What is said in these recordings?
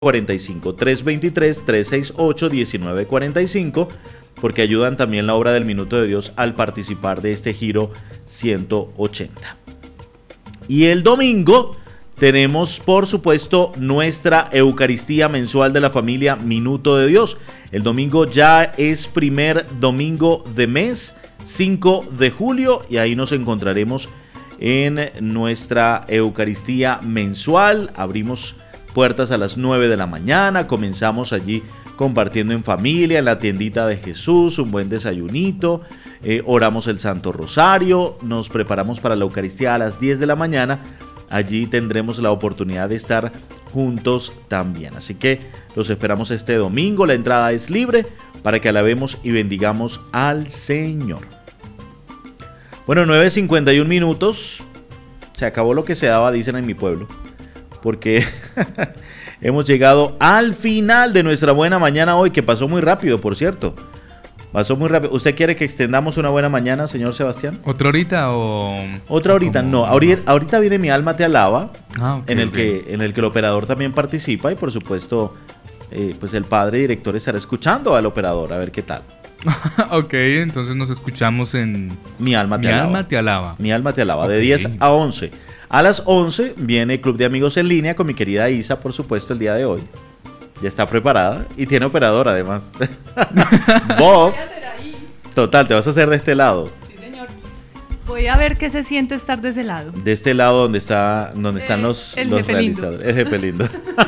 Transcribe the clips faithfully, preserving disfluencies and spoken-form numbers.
cuarenta y cinco, tres veintitrés, trescientos sesenta y ocho, diecinueve cuarenta y cinco, porque ayudan también la obra del Minuto de Dios al participar de este giro ciento ochenta. Y el domingo tenemos, por supuesto, nuestra Eucaristía mensual de la familia Minuto de Dios. El domingo ya es primer domingo de mes, cinco de julio, y ahí nos encontraremos en nuestra Eucaristía mensual. Abrimos puertas a las nueve de la mañana, comenzamos allí compartiendo en familia, en la tiendita de Jesús, un buen desayunito, eh, oramos el Santo Rosario, nos preparamos para la Eucaristía a las diez de la mañana, allí tendremos la oportunidad de estar juntos también, así que los esperamos este domingo, la entrada es libre para que alabemos y bendigamos al Señor. Bueno, nueve cincuenta y un minutos, se acabó lo que se daba, dicen en mi pueblo, porque hemos llegado al final de nuestra buena mañana hoy, que pasó muy rápido, por cierto. Pasó muy rápido. ¿Usted quiere que extendamos una buena mañana, señor Sebastián? ¿Otra horita o...? Otra horita, no. Ahorita, ahorita viene Mi Alma Te Alaba, ah, okay, en, el okay. que, en el que el operador también participa y, por supuesto, eh, pues el padre director estará escuchando al operador, a ver qué tal. Ok, entonces nos escuchamos en... Mi Alma Te Mi Alaba. Alma Te Alaba. Mi Alma Te Alaba, okay. De diez a once. A las once viene Club de Amigos en Línea con mi querida Isa, por supuesto, el día de hoy. Ya está preparada y tiene operador, además. Bob. Total, te vas a hacer de este lado. Sí, señor. Voy a ver qué se siente estar de ese lado. De este lado donde, está, donde están Eh, los, el los jefe realizadores. lindo. El jefe lindo.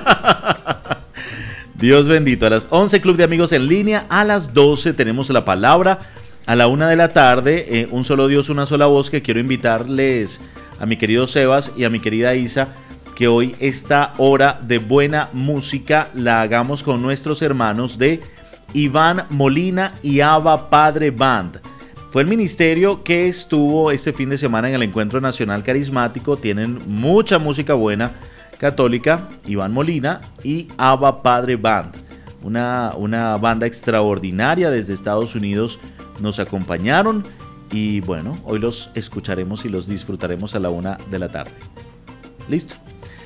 Dios bendito. A las once, Club de Amigos en Línea. A las doce tenemos la palabra. A la una de la tarde, eh, Un Solo Dios, Una Sola Voz, que quiero invitarles a mi querido Sebas y a mi querida Isa, que hoy esta hora de buena música la hagamos con nuestros hermanos de Iván Molina y Abba Padre Band. Fue el ministerio que estuvo este fin de semana en el Encuentro Nacional Carismático. Tienen mucha música buena católica, Iván Molina y Abba Padre Band. Una, una banda extraordinaria desde Estados Unidos nos acompañaron. Y bueno, hoy los escucharemos y los disfrutaremos a la una de la tarde. ¿Listo?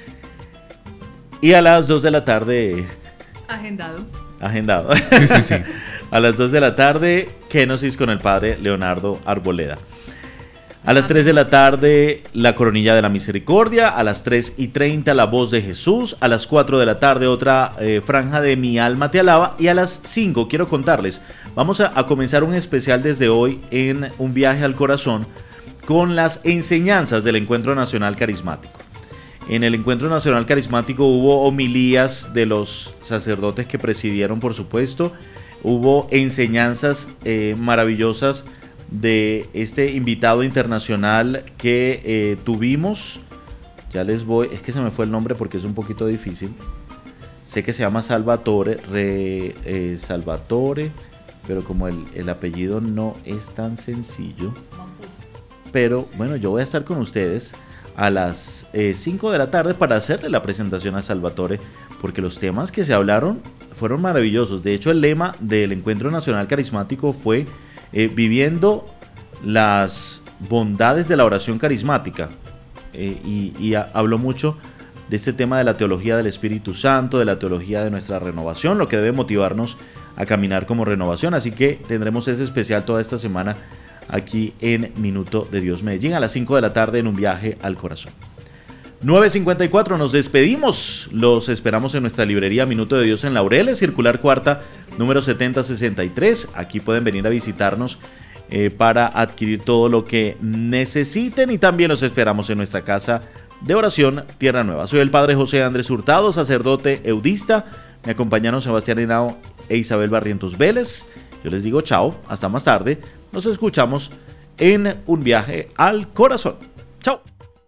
Y a las dos de la tarde... Agendado. Agendado. Sí, sí, sí. A las dos de la tarde, Kenosis con el padre Leonardo Arboleda. A las tres de la tarde, La Coronilla de la Misericordia. A las tres y treinta, La Voz de Jesús. A las cuatro de la tarde, otra eh, franja de Mi Alma Te Alaba. Y a las cinco, quiero contarles, vamos a, a comenzar un especial desde hoy en Un Viaje al Corazón con las enseñanzas del Encuentro Nacional Carismático. En el Encuentro Nacional Carismático hubo homilías de los sacerdotes que presidieron, por supuesto. Hubo enseñanzas eh, maravillosas de este invitado internacional que eh, tuvimos. Ya les voy, es que se me fue el nombre porque es un poquito difícil. Sé que se llama Salvatore, re, eh, Salvatore, pero como el, el apellido no es tan sencillo. Pero bueno, yo voy a estar con ustedes a las eh, cinco de la tarde para hacerle la presentación a Salvatore, porque los temas que se hablaron fueron maravillosos. De hecho, el lema del Encuentro Nacional Carismático fue eh, viviendo las bondades de la oración carismática, eh, y, y a, habló mucho de este tema de la teología del Espíritu Santo, de la teología de nuestra renovación, lo que debe motivarnos a caminar como renovación. Así que tendremos ese especial toda esta semana aquí en Minuto de Dios Medellín a las cinco de la tarde en Un Viaje al Corazón. nueve cincuenta y cuatro, nos despedimos. Los esperamos en nuestra librería Minuto de Dios en Laureles, Circular Cuarta, número setenta sesenta y tres. Aquí pueden venir a visitarnos eh, para adquirir todo lo que necesiten, y también los esperamos en nuestra casa de oración Tierra Nueva. Soy el padre José Andrés Hurtado, sacerdote eudista. Me acompañaron Sebastián Henao e Isabel Barrientos Vélez. Yo les digo chao, hasta más tarde. Nos escuchamos en Un Viaje al Corazón. Chao.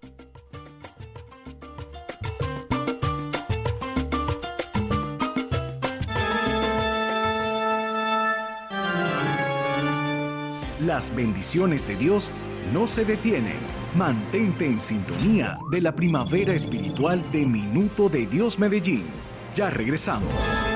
Las bendiciones de Dios no se detienen. Mantente en sintonía de la primavera espiritual de Minuto de Dios Medellín. Ya regresamos.